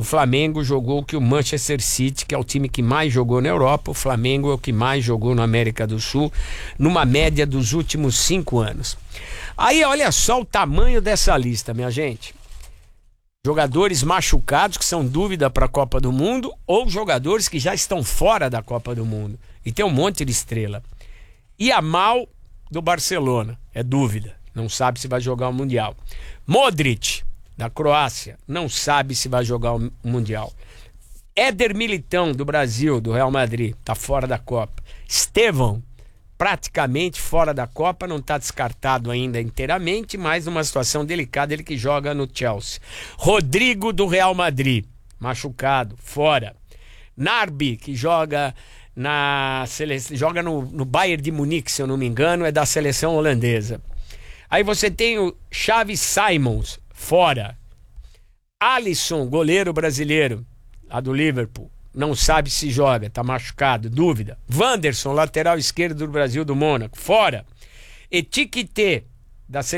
o Flamengo jogou que o Manchester City, que é o time que mais jogou na Europa, o Flamengo é o que mais jogou na América do Sul, numa média dos últimos 5 anos. Aí olha só o tamanho dessa lista, minha gente. Jogadores machucados que são dúvida para a Copa do Mundo ou jogadores que já estão fora da Copa do Mundo. E tem um monte de estrela. Yamal do Barcelona, é dúvida, não sabe se vai jogar o Mundial. Modric da Croácia, não sabe se vai jogar o Mundial. Éder Militão do Brasil, do Real Madrid, tá fora da Copa. Estevão, praticamente fora da Copa, não está descartado ainda inteiramente, mas numa situação delicada, ele que joga no Chelsea. Rodrigo do Real Madrid, machucado, fora. Narby, que joga joga no Bayern de Munique, se eu não me engano, é da seleção holandesa. Aí você tem o Xavi Simons, fora. Alisson, goleiro brasileiro, lá do Liverpool, não sabe se joga, tá machucado, dúvida. Wanderson, lateral esquerdo do Brasil, do Mônaco, fora. Etiqueté, da seleção